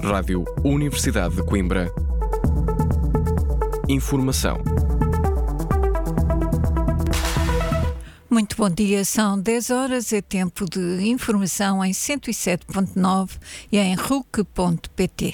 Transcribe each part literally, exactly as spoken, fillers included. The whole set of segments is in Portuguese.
Rádio Universidade de Coimbra. Informação. Muito bom dia, são dez horas, é tempo de informação em cento e sete ponto nove e em R U C ponto P T.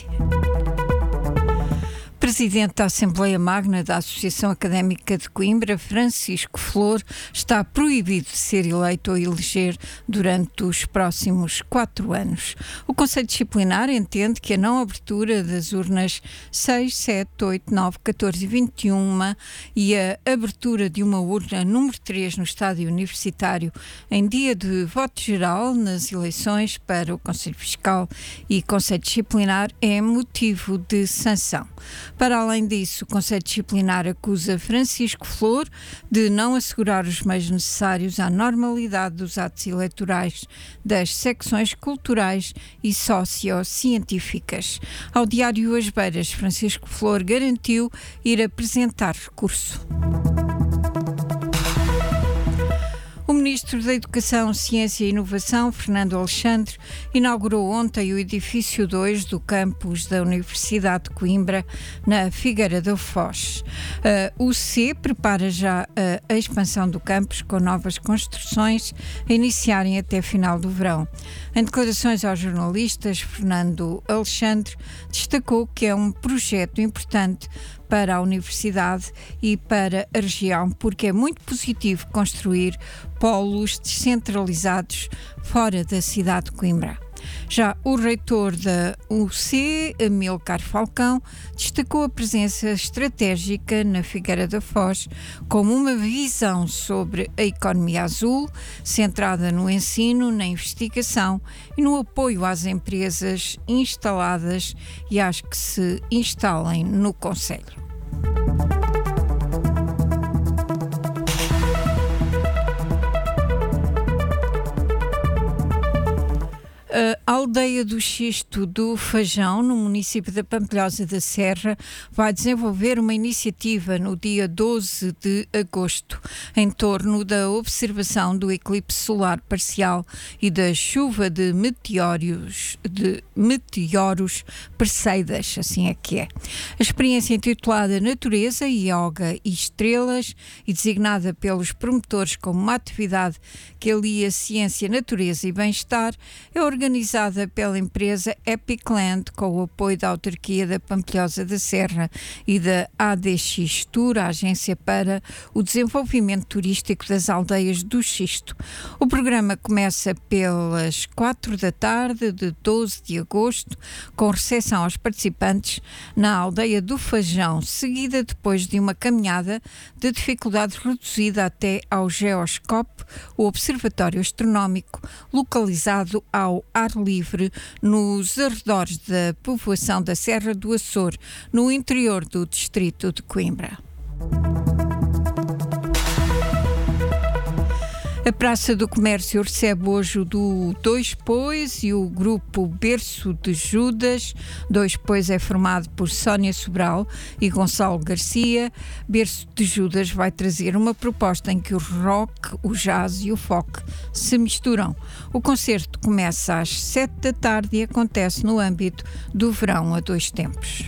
Presidente da Assembleia Magna da Associação Académica de Coimbra, Francisco Flor, está proibido de ser eleito ou eleger durante os próximos quatro anos. O Conselho Disciplinar entende que a não abertura das urnas seis, sete, oito, nove, catorze e vinte e um e a abertura de uma urna número três no estádio universitário em dia de voto geral nas eleições para o Conselho Fiscal e Conselho Disciplinar é motivo de sanção. Para além disso, o Conselho Disciplinar acusa Francisco Flor de não assegurar os meios necessários à normalidade dos atos eleitorais das secções culturais e sociocientíficas. Ao Diário As Beiras, Francisco Flor garantiu ir apresentar recurso. O Ministro da Educação, Ciência e Inovação, Fernando Alexandre, inaugurou ontem o edifício dois do campus da Universidade de Coimbra, na Figueira da Foz. Uh, o C prepara já a expansão do campus com novas construções a iniciarem até final do verão. Em declarações aos jornalistas, Fernando Alexandre destacou que é um projeto importante para a Universidade e para a região, porque é muito positivo construir polos descentralizados fora da cidade de Coimbra. Já o reitor da U C, Amilcar Falcão, destacou a presença estratégica na Figueira da Foz como uma visão sobre a economia azul, centrada no ensino, na investigação e no apoio às empresas instaladas e às que se instalem no concelho. A aldeia do Xisto do Fajão, no município da Pampilhosa da Serra, vai desenvolver uma iniciativa no dia doze de agosto, em torno da observação do eclipse solar parcial e da chuva de meteoros, de meteoros perseidas, assim é que é. A experiência intitulada Natureza, Yoga e Estrelas e designada pelos promotores como uma atividade que alia ciência, natureza e bem-estar, é organizada organizada pela empresa Epicland, com o apoio da autarquia da Pampilhosa da Serra e da A D X Tour, a agência para o desenvolvimento turístico das aldeias do Xisto. O programa começa pelas quatro da tarde de doze de agosto, com recepção aos participantes na aldeia do Fajão, seguida depois de uma caminhada de dificuldade reduzida até ao Geoscope, o observatório astronómico localizado ao ar livre nos arredores da povoação da Serra do Açor, no interior do distrito de Coimbra. A Praça do Comércio recebe hoje o do Dois Pois e o grupo Berço de Judas. Dois Pois é formado por Sónia Sobral e Gonçalo Garcia. Berço de Judas vai trazer uma proposta em que o rock, o jazz e o folk se misturam. O concerto começa às sete da tarde e acontece no âmbito do verão a dois tempos.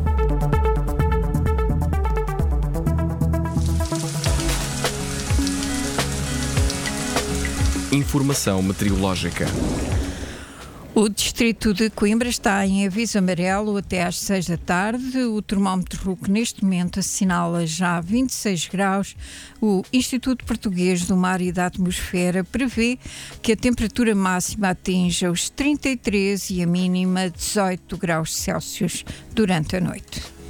Informação meteorológica. O distrito de Coimbra está em aviso amarelo até às seis da tarde. O termómetro R U C neste momento assinala já vinte e seis graus. O Instituto Português do Mar e da Atmosfera prevê que a temperatura máxima atinja os trinta e três e a mínima dezoito graus Celsius durante a noite.